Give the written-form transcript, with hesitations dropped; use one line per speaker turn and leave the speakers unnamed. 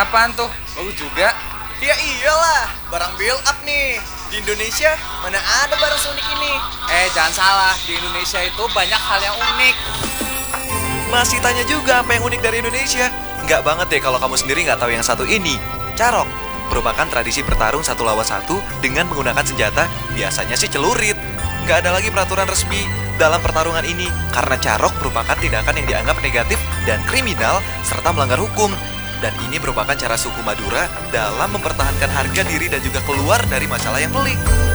apaan tuh? Bagus juga.
Ya iyalah, barang build up nih. Di Indonesia mana ada barang seunik ini?
Jangan salah, di Indonesia itu banyak hal yang unik.
Masih tanya juga apa yang unik dari Indonesia? Nggak banget deh kalau kamu sendiri nggak tahu yang satu ini. Carok merupakan tradisi bertarung satu lawan satu dengan menggunakan senjata, biasanya sih celurit. Nggak ada lagi peraturan resmi dalam pertarungan ini, karena carok merupakan tindakan yang dianggap negatif dan kriminal serta melanggar hukum. Dan ini merupakan cara suku Madura dalam mempertahankan harga diri dan juga keluar dari masalah yang pelik.